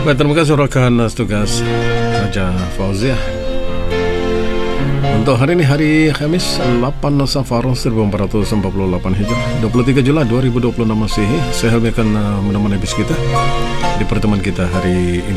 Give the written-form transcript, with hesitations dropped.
Baik, terima kasih rakan tugas Raja Fauziah. Untuk hari ini hari Khamis 8 Safar 1448 Hijrah 23 Julai 2026 Masehi. Saya akan menemani habis kita di pertemuan kita hari ini.